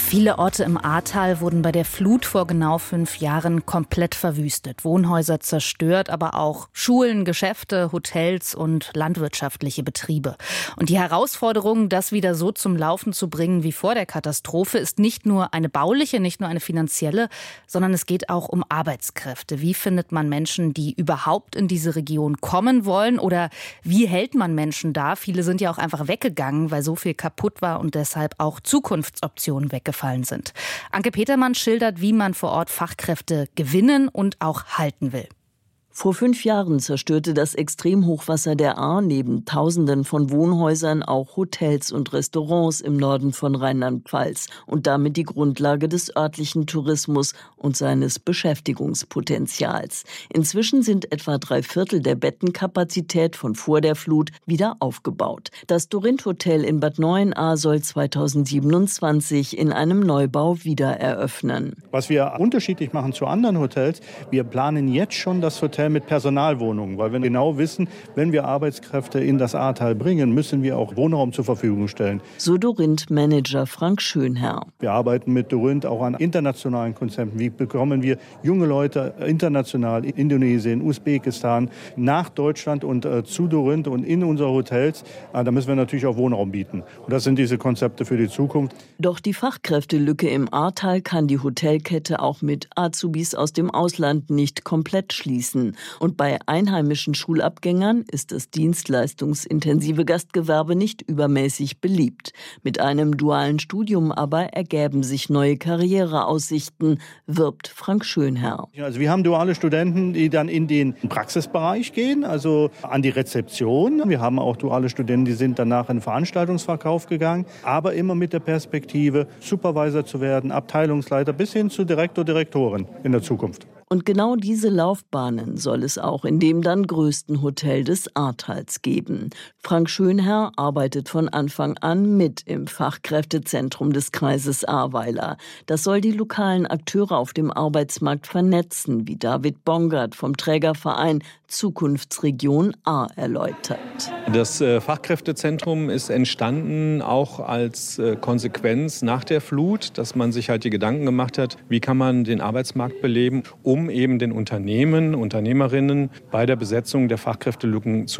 Viele Orte im Ahrtal wurden bei der Flut vor genau 5 Jahren komplett verwüstet. Wohnhäuser zerstört, aber auch Schulen, Geschäfte, Hotels und landwirtschaftliche Betriebe. Und die Herausforderung, das wieder so zum Laufen zu bringen wie vor der Katastrophe, ist nicht nur eine bauliche, nicht nur eine finanzielle, sondern es geht auch um Arbeitskräfte. Wie findet man Menschen, die überhaupt in diese Region kommen wollen? Oder wie hält man Menschen da? Viele sind ja auch einfach weggegangen, weil so viel kaputt war und deshalb auch Zukunftsoptionen weggefallen sind. Anke Petermann schildert, wie man vor Ort Fachkräfte gewinnen und auch halten will. Vor 5 Jahren zerstörte das Extremhochwasser der Ahr neben Tausenden von Wohnhäusern auch Hotels und Restaurants im Norden von Rheinland-Pfalz und damit die Grundlage des örtlichen Tourismus und seines Beschäftigungspotenzials. Inzwischen sind etwa 3/4 der Bettenkapazität von vor der Flut wieder aufgebaut. Das Dorint Hotel in Bad Neuenahr soll 2027 in einem Neubau wieder eröffnen. Was wir unterschiedlich machen zu anderen Hotels, wir planen jetzt schon das Hotel mit Personalwohnungen, weil wir genau wissen, wenn wir Arbeitskräfte in das Ahrtal bringen, müssen wir auch Wohnraum zur Verfügung stellen. So Dorint-Manager Frank Schönherr. Wir arbeiten mit Dorint auch an internationalen Konzepten. Wie bekommen wir junge Leute international, Indonesien, Usbekistan, nach Deutschland und zu Dorint und in unsere Hotels? Da müssen wir natürlich auch Wohnraum bieten. Und das sind diese Konzepte für die Zukunft. Doch die Fachkräftelücke im Ahrtal kann die Hotelkette auch mit Azubis aus dem Ausland nicht komplett schließen. Und bei einheimischen Schulabgängern ist das dienstleistungsintensive Gastgewerbe nicht übermäßig beliebt. Mit einem dualen Studium aber ergäben sich neue Karriereaussichten, wirbt Frank Schönherr. Also wir haben duale Studenten, die dann in den Praxisbereich gehen, also an die Rezeption. Wir haben auch duale Studenten, die sind danach in den Veranstaltungsverkauf gegangen, aber immer mit der Perspektive, Supervisor zu werden, Abteilungsleiter bis hin zu Direktor, Direktorin in der Zukunft. Und genau diese Laufbahnen soll es auch in dem dann größten Hotel des Ahrtals geben. Frank Schönherr arbeitet von Anfang an mit im Fachkräftezentrum des Kreises Ahrweiler. Das soll die lokalen Akteure auf dem Arbeitsmarkt vernetzen, wie David Bongert vom Trägerverein Zukunftsregion Ahr erläutert. Das Fachkräftezentrum ist entstanden auch als Konsequenz nach der Flut, dass man sich halt die Gedanken gemacht hat, wie kann man den Arbeitsmarkt beleben, um eben den Unternehmen, Unternehmerinnen bei der Besetzung der Fachkräftelücken zu